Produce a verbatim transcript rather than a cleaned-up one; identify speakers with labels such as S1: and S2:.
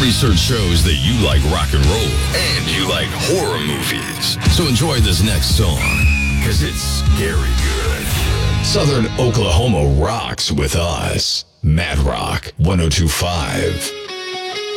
S1: research shows that you like rock and roll and you like horror movies. So enjoy this next song, because it's scary good. Southern Oklahoma rocks with us. Mad Rock one oh two point five.